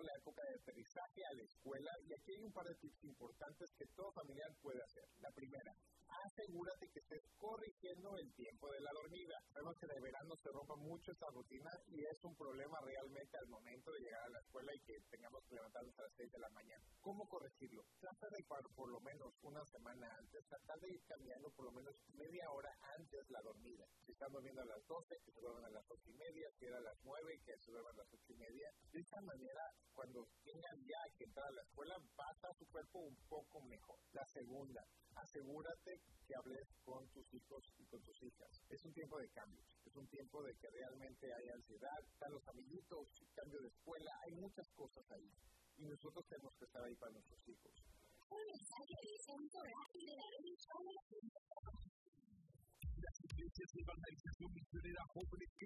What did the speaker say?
la época de aterrizaje a la escuela y aquí hay un par de tips importantes que todo familiar puede hacer. La primera, asegúrate que estés corrigiendo el tiempo de la dormida. Sabemos que de verano se rompe mucho esta rutina y es un problema realmente al momento de llegar a la escuela y que tengamos que levantarnos a las 6 de la mañana. ¿Cómo corregirlo? Trata de por lo menos una semana antes, tratar de ir cambiando por lo menos media hora antes la dormida. Si están durmiendo a las 12, que se duerman a las 8:30, si era a las 9, que se duerman a las 8:30. De esta manera, cuando tengan ya que entrar a la escuela, va a estar su cuerpo un poco mejor. La segunda, asegúrate que hables con tus hijos y con tus hijas. Es un tiempo de cambios, es un tiempo de que realmente hay ansiedad, están los amiguitos, cambio de escuela, hay muchas cosas ahí. Y nosotros tenemos que estar ahí para nuestros hijos. Las iglesias de evangelización misionera jóvenes que